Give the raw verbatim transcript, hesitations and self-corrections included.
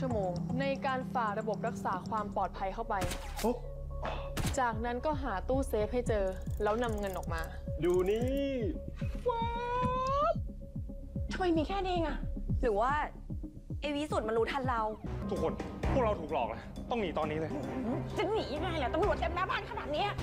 ชั่วโมงในการฝ่าระบบรักษาความปลอดภัยเข้าไปจากนั้นก็หาตู้เซฟให้เจอแล้วนำเงินออกมาดูนี่ว้าวทำไมมีแค่นี้อ่ะหรือว่าไอ้วิสุทธ์มันรู้ทันเราทุกคนพวกเราถูกหลอกแล้วต้องหนีตอนนี้เลยจะหนียังไงล่ะตำรวจเต็มหน้าบ้านขนาดนี้